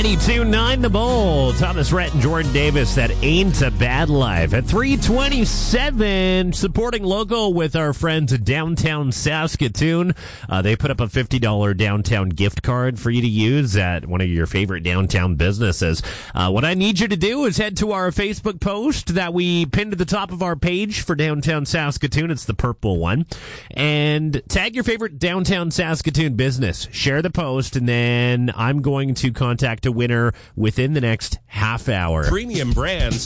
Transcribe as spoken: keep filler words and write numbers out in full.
ninety-two point nine The Bull. Thomas Rhett and Jordan Davis, that ain't a bad life. At three twenty-seven, supporting local with our friends at Downtown Saskatoon. Uh, they put up a fifty dollars downtown gift card for you to use at one of your favorite downtown businesses. Uh, what I need you to do is head to our Facebook post that we pinned to the top of our page for Downtown Saskatoon. It's the purple one. And tag your favorite downtown Saskatoon business. Share the post, and then I'm going to contact a winner within the next half hour. Premium brands